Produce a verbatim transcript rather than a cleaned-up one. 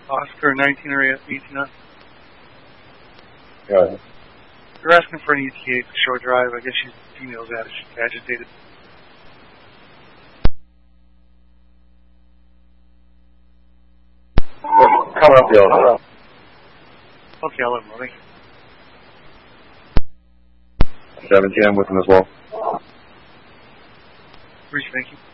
Oscar nineteen or eighteen. Go ahead. They're asking for an E T A for short drive. I guess she's female's ag- agitated. Coming up the elevator. Okay, I'll let him know. Thank you. seventeen, I'm with him as well. Bruce, thank you.